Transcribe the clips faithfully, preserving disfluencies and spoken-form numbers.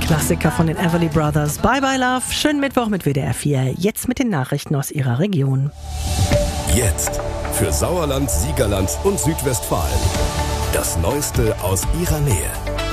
Klassiker von den Everly Brothers. Bye Bye Love. Schönen Mittwoch mit W D R vier. Jetzt mit den Nachrichten aus Ihrer Region. Jetzt für Sauerland, Siegerland und Südwestfalen. Das Neueste aus Ihrer Nähe.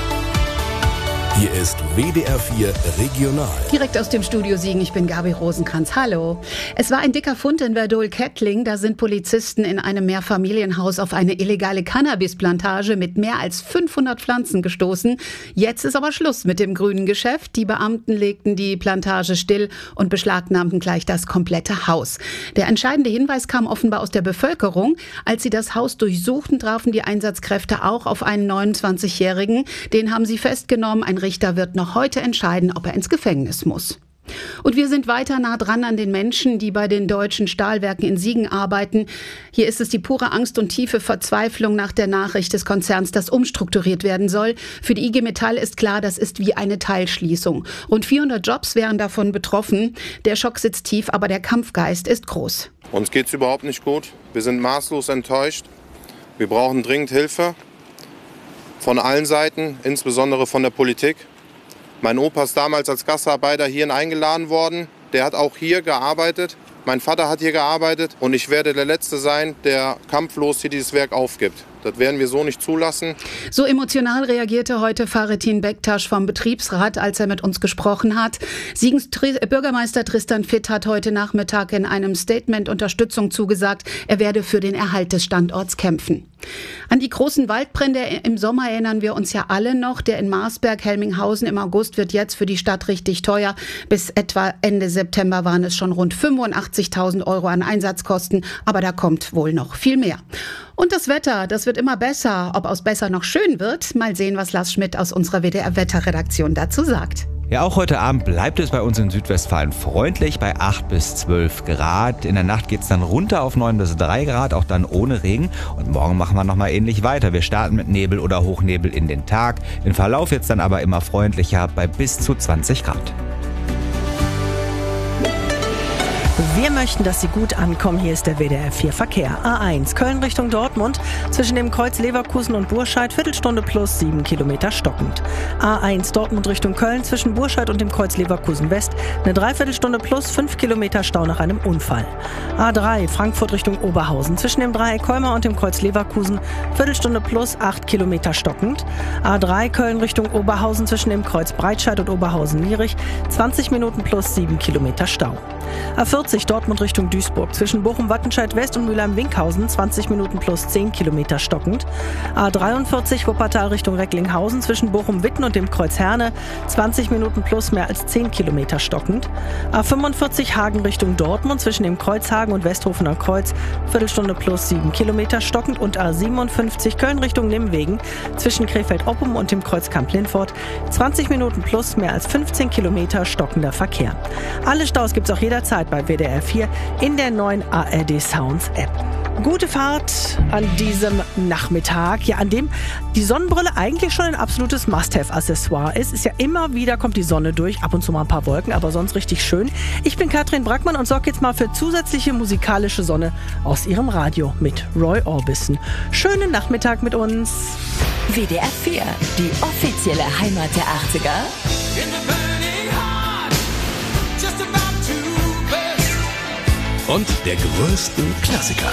Hier ist W D R vier Regional. Direkt aus dem Studio Siegen, ich bin Gabi Rosenkranz. Hallo. Es war ein dicker Fund in Werdohl-Kettling. Da sind Polizisten in einem Mehrfamilienhaus auf eine illegale Cannabisplantage mit mehr als fünfhundert Pflanzen gestoßen. Jetzt ist aber Schluss mit dem grünen Geschäft. Die Beamten legten die Plantage still und beschlagnahmten gleich das komplette Haus. Der entscheidende Hinweis kam offenbar aus der Bevölkerung. Als sie das Haus durchsuchten, trafen die Einsatzkräfte auch auf einen neunundzwanzigjährigen. Den haben sie festgenommen. Ein Richter wird noch heute entscheiden, ob er ins Gefängnis muss. Und wir sind weiter nah dran an den Menschen, die bei den deutschen Stahlwerken in Siegen arbeiten. Hier ist es die pure Angst und tiefe Verzweiflung nach der Nachricht des Konzerns, das umstrukturiert werden soll. Für die I G Metall ist klar, das ist wie eine Teilschließung. Rund vierhundert Jobs wären davon betroffen. Der Schock sitzt tief, aber der Kampfgeist ist groß. Uns geht's überhaupt nicht gut. Wir sind maßlos enttäuscht. Wir brauchen dringend Hilfe. Von allen Seiten, insbesondere von der Politik. Mein Opa ist damals als Gastarbeiter hierhin eingeladen worden. Der hat auch hier gearbeitet. Mein Vater hat hier gearbeitet. Und ich werde der Letzte sein, der kampflos hier dieses Werk aufgibt. Das werden wir so nicht zulassen. So emotional reagierte heute Faretin Bektasch vom Betriebsrat, als er mit uns gesprochen hat. Siegens Tri- Bürgermeister Tristan Fitt hat heute Nachmittag in einem Statement Unterstützung zugesagt. Er werde für den Erhalt des Standorts kämpfen. An die großen Waldbrände im Sommer erinnern wir uns ja alle noch. Der in Marsberg-Helminghausen im August wird jetzt für die Stadt richtig teuer. Bis etwa Ende September waren es schon rund fünfundachtzigtausend Euro an Einsatzkosten. Aber da kommt wohl noch viel mehr. Und das Wetter, das wird immer besser. Ob aus besser noch schön wird, mal sehen, was Lars Schmidt aus unserer W D R-Wetterredaktion dazu sagt. Ja, auch heute Abend bleibt es bei uns in Südwestfalen freundlich bei acht bis zwölf Grad. In der Nacht geht's dann runter auf neun bis drei Grad, auch dann ohne Regen. Und morgen machen wir nochmal ähnlich weiter. Wir starten mit Nebel oder Hochnebel in den Tag. Den Verlauf jetzt dann aber immer freundlicher bei bis zu zwanzig Grad. Wir möchten, dass Sie gut ankommen. Hier ist der W D R vier Verkehr. A eins, Köln Richtung Dortmund. Zwischen dem Kreuz Leverkusen und Burscheid, Viertelstunde plus sieben Kilometer stockend. A eins, Dortmund Richtung Köln. Zwischen Burscheid und dem Kreuz Leverkusen West. Eine Dreiviertelstunde plus fünf Kilometer Stau nach einem Unfall. A drei, Frankfurt Richtung Oberhausen. Zwischen dem Dreieck Kolmar und dem Kreuz Leverkusen. Viertelstunde plus acht Kilometer stockend. A drei, Köln Richtung Oberhausen. Zwischen dem Kreuz Breitscheid und Oberhausen-Niedrig. zwanzig Minuten plus sieben Kilometer Stau. A vierzig, Dortmund Richtung Duisburg. Zwischen Bochum-Wattenscheid West und Mülheim-Winkhausen zwanzig Minuten plus zehn Kilometer stockend. A dreiundvierzig, Wuppertal Richtung Recklinghausen. Zwischen Bochum-Witten und dem Kreuz Herne zwanzig Minuten plus mehr als zehn Kilometer stockend. A fünfundvierzig, Hagen Richtung Dortmund. Zwischen dem Kreuz Hagen und Westhofener Kreuz Viertelstunde plus sieben Kilometer stockend. Und A siebenundfünfzig, Köln Richtung Nimwegen. Zwischen Krefeld-Oppum und dem Kreuz Kamp-Lindfort zwanzig Minuten plus mehr als fünfzehn Kilometer stockender Verkehr. Alle Staus gibt's auch jederzeit bei W D R vier in der neuen A R D Sounds App. Gute Fahrt an diesem Nachmittag, ja, an dem die Sonnenbrille eigentlich schon ein absolutes Must-Have-Accessoire ist. Ist ja immer wieder, kommt die Sonne durch, ab und zu mal ein paar Wolken, aber sonst richtig schön. Ich bin Katrin Brackmann und sorge jetzt mal für zusätzliche musikalische Sonne aus Ihrem Radio mit Roy Orbison. Schönen Nachmittag mit uns. W D R vier, die offizielle Heimat der achtziger. Und der größten Klassiker.